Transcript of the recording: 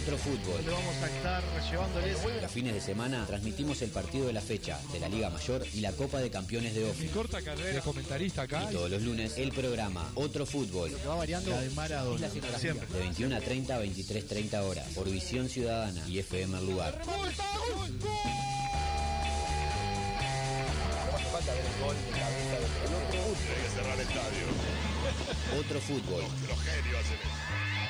Otro Fútbol. Donde vamos a estar llevándoles. Los fines de semana transmitimos el partido de la fecha de la Liga Mayor y la Copa de Campeones de Mi OFI. corta carrera de comentarista acá. Y todos los lunes el programa Otro Fútbol. Que va variando la de Maradona. Siempre. De 21 a 30 a 23:30 horas. Por Visión Ciudadana y FM El Lugar. Falta ver el gol de cabeza del otro. Tiene que cerrar el estadio. Otro Fútbol. Los genios hacen eso.